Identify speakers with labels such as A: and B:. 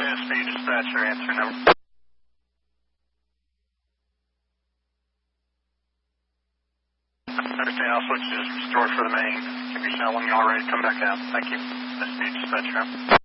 A: SB dispatcher, answer number. Understand, I'll switch to restore for the main. Give me a shout when you're all ready to come back out. Thank you. SB dispatcher.